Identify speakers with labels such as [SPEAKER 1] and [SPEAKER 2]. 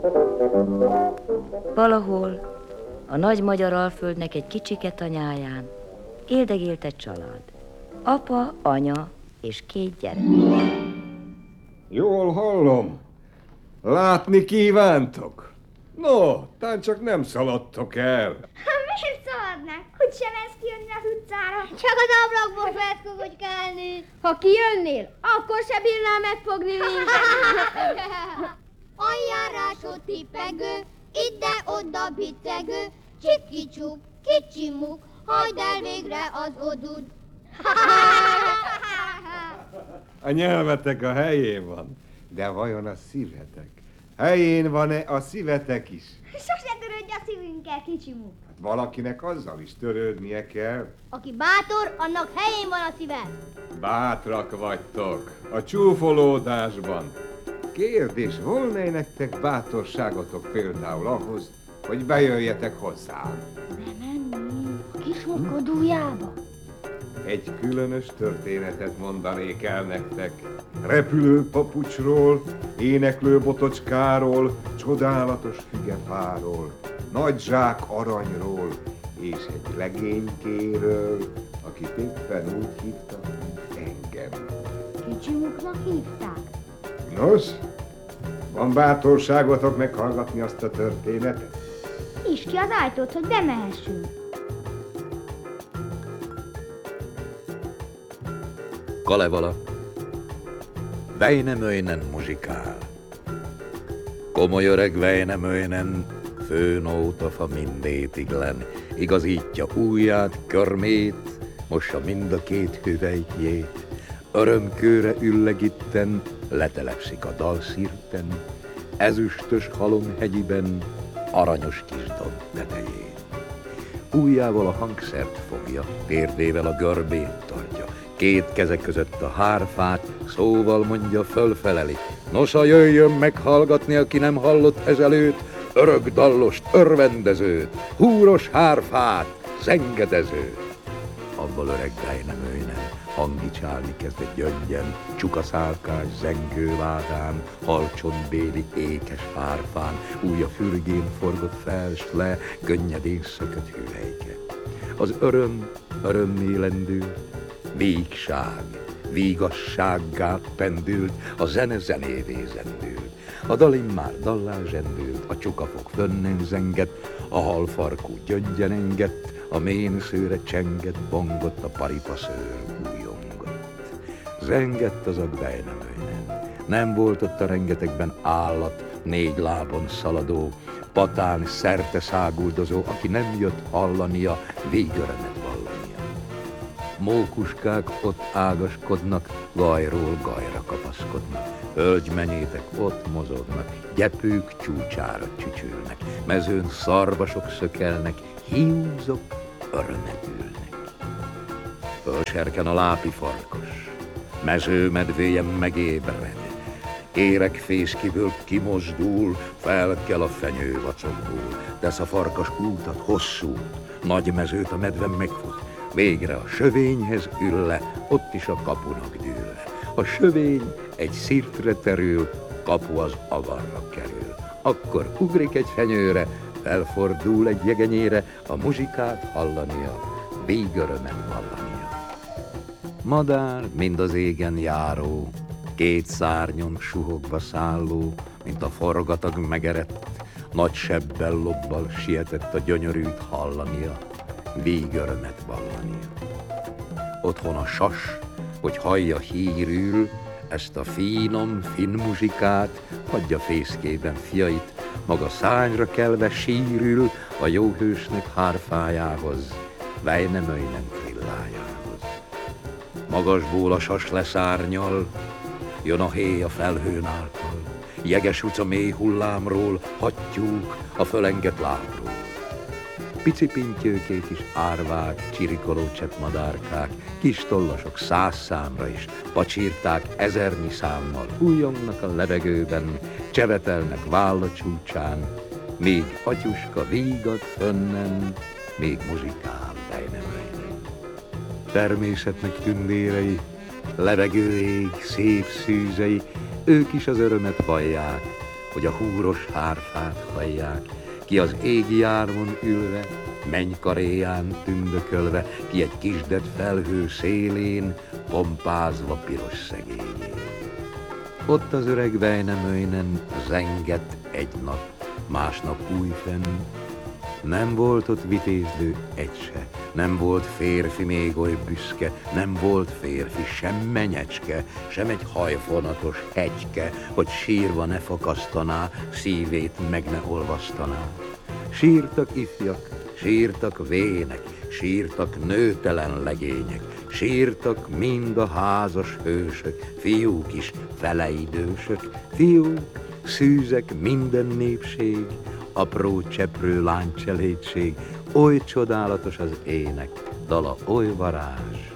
[SPEAKER 1] Valahol a nagy magyar alföldnek egy kicsike tanyáján éldegélt egy család. Apa, anya és 2 gyerek.
[SPEAKER 2] Jól hallom. Látni kívántok? No, tán csak nem szaladtok el.
[SPEAKER 3] Miért szaladnánk? Hogy sem ezt kijönni az utcára? Csak az ablakból felszkogogykálni. Ha kijönnél, akkor se bírnál megfogni minket. Aljárásod tipegő, ide-oda bicegő, csiki-csuk, kicsi-muk, hagyd el végre az odud.
[SPEAKER 2] A nyelvetek a helyén van, de vajon a szívetek? Helyén van-e a szívetek is?
[SPEAKER 3] Sose törődj a szívünkkel, kicsi-muk.
[SPEAKER 2] Hát valakinek azzal is törődnie kell.
[SPEAKER 3] Aki bátor, annak helyén van a szíve.
[SPEAKER 2] Bátrak vagytok, a csúfolódásban. Kérdés, volna nektek bátorságotok például ahhoz, hogy bejöjjetek hozzám?
[SPEAKER 3] Bemenni a kismuk dúljába?
[SPEAKER 2] Egy különös történetet mondanék el nektek. Repülő papucsról, éneklő botocskáról, csodálatos fügefáról, nagy zsák aranyról, és egy legénykéről, akit éppen úgy hívtak, engem.
[SPEAKER 3] Kicsimuknak hívták?
[SPEAKER 2] Nos, van bátorságotok meghallgatni azt a történetet?
[SPEAKER 3] Nyisd ki az ajtót, hogy bemehessünk.
[SPEAKER 4] Kalevala. Väinämöinen muzsikál. Komoly öreg Väinämöinen főnótafa mindétiglen, igazítja ujját, körmét, mossa mind a 2 hüvelykjét, örömkőre üllegitten letelepszik a dalszirten, ezüstös halomhegyiben, aranyos kis domb tetején. Ujjával a hangszert fogja, térdével a görbét tartja, 2 keze között a hárfát, szóval mondja, fölfeleli. Nosza, jöjjön meghallgatni, aki nem hallott ezelőtt, örök dallost, örvendezőt, húros hárfát, zengetezőt. Abban öreg Väinämöinen hangicsálni kezd egy gyöngyen, csukaszálkás zengővádán, halcsontbéli ékes hárfán, ujja fürgén forgott fel, s le, könnyedén szökött hüvelyke. Az öröm örömmé lendült, vígság vígassággá pendült, a zene zenévé zendült. A dal immár dallá zsendült, a csukafog fönnen zengett, a halfarkú gyöngyen engett, a ménszőre csengett, bongott, a paripaszőr újongott. Zengett az a Väinämöinen, nem volt ott a rengetegben állat, 4 lábon szaladó, patán szerte száguldozó, aki nem jött hallania, végörömet vallania. Mókuskák ott ágaskodnak, gajról gajra kapaszkodnak, hölgymenyétek ott mozognak, gyepők csúcsára csücsülnek, mezőn szarvasok szökelnek, hiúzok örömet ülnek. Fölserken a lápi farkas, mezőmedvéje megébred, érekfészkiből kimozdul, felkel a fenyő vacogból, tesz a farkas útat hosszút, nagy mezőt a medve megfut, végre a sövényhez ül le, ott is a kapunak dől le. A sövény egy szirtre terül, kapu az avarra kerül. Akkor ugrik egy fenyőre, felfordul egy jegenyére, a muzsikát hallania, végörömet vallania. Madár, mind az égen járó, 2 szárnyon suhogva szálló, mint a forgatag megerett, nagy sebbel lobbal sietett a gyönyörűt hallania, végörömet vallania. Otthon a sas, hogy hallja hírül, ezt a finom, finn muzsikát, hagyja fészkében fiait, maga szányra kelve sírül a jó hősnek hárfájához, Väinämöinen trillájához. Magasból a sas leszárnyal, jön a héj a felhőn által, jeges utca mély hullámról, hattyúk a fölengett lábról. Pici pintyőkék is árvák, csirikoló cseppmadárkák, kis tollasok 100 számra is, pacsírták 1000-nyi számmal, újongnak a levegőben, csevetelnek válla csúcsán, még atyuska vígad fönnen, még muzsikál Väinämöinen. Természetnek tündérei, levegő ég, szép szűzei, ők is az örömet vallják, hogy a húros hárfát hallják, ki az égi árvon ülve, mennykaréján tündökölve, ki egy kisdet felhő szélén, pompázva piros szegényén. Ott az öreg Väinämöinen zengett egy nap, másnap újfenn. Nem volt ott vitézdő egy se, nem volt férfi még oly büszke, nem volt férfi sem menyecske, sem egy hajfonatos hegyke, hogy sírva ne fakasztaná, szívét meg ne olvasztaná. Sírtak ifjak, sírtak vének, sírtak nőtelen legények, sírtak mind a házas hősök, fiúk is feleidősök, fiúk, szűzek minden népség, apró cseprő lánycselédség, oly csodálatos az ének, dala oly varázs,